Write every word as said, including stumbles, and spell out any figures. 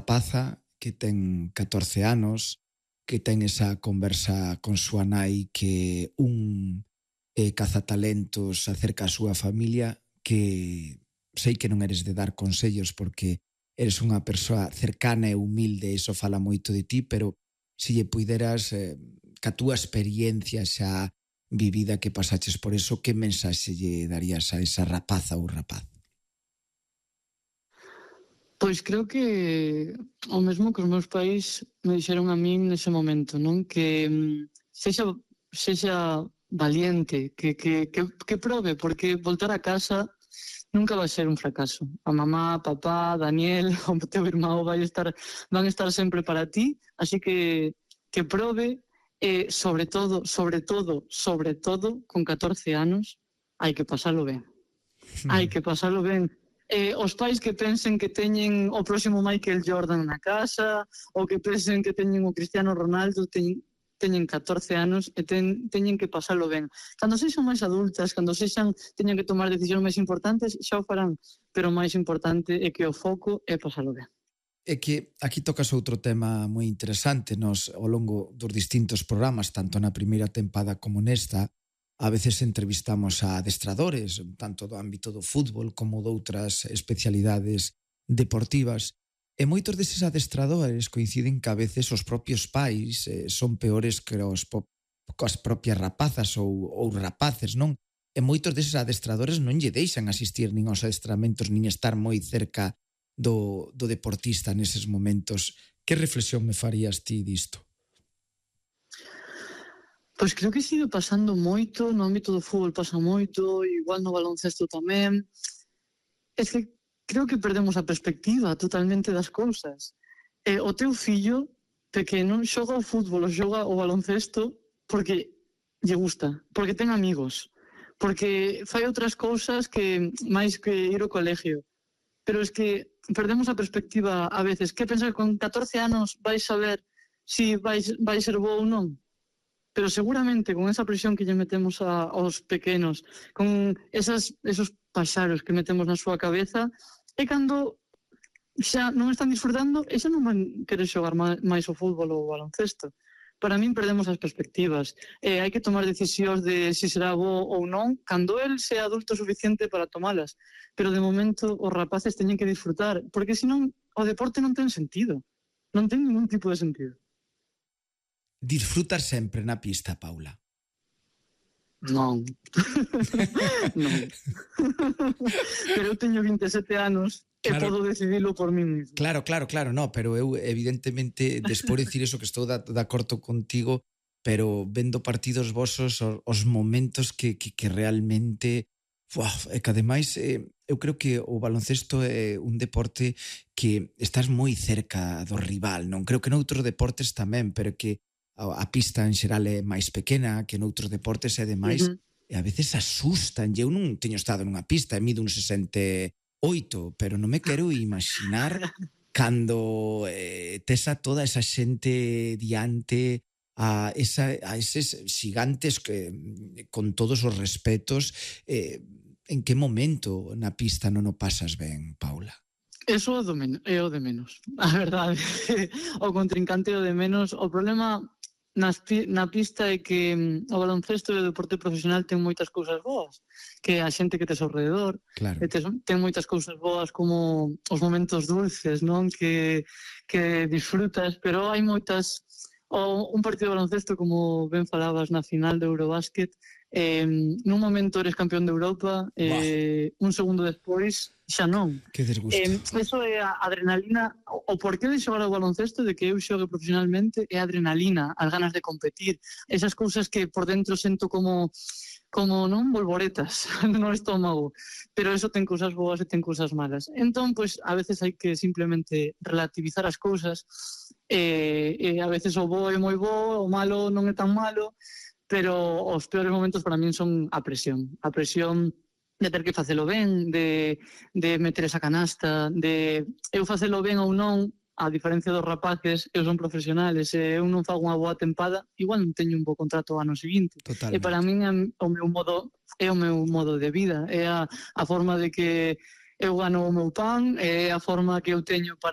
rapaza que ten catorce anos, que ten esa conversa con súa nai que un eh, cazatalentos acerca a súa familia, que sei que non eres de dar consellos porque eres unha persoa cercana e humilde e iso fala moito de ti, pero se lle puideras, eh, ca túa experiencia xa vivida que pasaches por eso, que mensaxe lle darías a esa rapaza ou rapaz? Pois creo que o mesmo que os meus pais me dixeron a min nese momento, non? Que sexa, sexa valiente, que, que, que, que probe, porque voltar a casa nunca vai ser un fracaso. A mamá, papá, Daniel, o teu irmão vai estar, van estar sempre para ti, así que que probe, e sobre todo, sobre todo, sobre todo, con catorce anos, hai que pasalo ben. Hai que pasalo ben. Eh, os pais que pensen que teñen o próximo Michael Jordan na casa, ou que pensen que teñen o Cristiano Ronaldo, teñen, teñen catorce anos e ten, teñen que pasalo ben. Cando sexan máis adultas, cando sexan, teñen que tomar decisións máis importantes, xa o farán, pero o máis importante é que o foco é pasalo ben. É que aquí tocas outro tema moi interesante. Nos, ao longo dos distintos programas, tanto na primeira tempada como nesta, a veces entrevistamos a adestradores, tanto do ámbito do fútbol como doutras especialidades deportivas, e moitos deses adestradores coinciden que a veces os propios pais eh, son peores que os po- coas propias rapazas ou, ou rapaces, non? E moitos deses adestradores non lle deixan asistir nin aos adestramentos nin estar moi cerca do, do deportista neses momentos. Que reflexión me farías ti disto? Pois creo que sigue pasando moito, no ámbito do fútbol pasa moito, igual no baloncesto tamén. É que creo que perdemos a perspectiva totalmente das cousas. E o teu fillo pequeno xoga o fútbol, o xoga o baloncesto porque lle gusta, porque ten amigos, porque fai outras cousas que máis que ir ao colegio. Pero es que perdemos a perspectiva a veces. Que pensar que con catorce anos vais saber si vais, vai ser bo ou non? Pero seguramente con esa presión que lle metemos a, aos pequenos, con esas, esos paxaros que metemos na súa cabeza, é cando xa non están disfrutando e xa non van querer xogar máis o fútbol ou o baloncesto. Para min perdemos as perspectivas. Eh, hai que tomar decisións de si será bo ou non, cando el sea adulto suficiente para tomalas. Pero de momento os rapaces teñen que disfrutar, porque senón o deporte non ten sentido. Non ten ningún tipo de sentido. Disfrutas sempre na pista, Paula? Non. Non. Pero eu teño vinte e sete anos e claro, podo decidilo por mí mismo. Claro, claro, claro, no, pero eu evidentemente, despois de dicir eso que estou de, de acordo contigo, pero vendo partidos vosos, os, os momentos que, que, que realmente... Uau, é que ademais eh, eu creo que o baloncesto é un deporte que estás moi cerca do rival, non? Creo que noutros deportes tamén, pero que a pista en xeral é máis pequena que noutros deportes e demais, uh-huh. E a veces asustan. Eu non teño estado nunha pista e mido un sesenta e oito, pero non me quero imaginar cando eh, tes a toda esa xente diante, a, esa, a eses xigantes que, con todos os respetos, eh, en que momento na pista non o pasas ben, Paula? Eso é o, men- é o de menos, a verdade. O contrincante é o de menos. O problema nas, na pista é que o baloncesto e o deporte profesional ten moitas cousas boas, que a xente que tes ao redor, claro. E tes, ten moitas cousas boas como os momentos dulces, non? Que, que disfrutas, pero hai moitas... O, un partido de baloncesto, como ben falabas na final de Eurobasket, eh, nun momento eres campeón de Europa, eh, un segundo despois xa non. Que desgusto. Eh, eso é a adrenalina, o, o porqué de xogar ao baloncesto, de que eu xogue profesionalmente, é a adrenalina, as ganas de competir, esas cousas que por dentro sento como como non bolboretas no estómago, pero eso ten cousas boas e ten cousas malas. Entón, pois, a veces hai que simplemente relativizar as cousas, e, e a veces o bo é moi bo, o malo non é tan malo, pero os peores momentos para min son a presión, a presión de ter que facelo ben, de, de meter esa canasta, de eu facelo ben ou non, a diferencia dos rapaces, eu son profesionales, e eu non fago unha boa tempada, igual non teño un bo contrato o ano seguinte. Totalmente. E para min é o meu modo, é o meu modo de vida, é a, a forma de que eu gano o meu pan, é a forma que eu teño para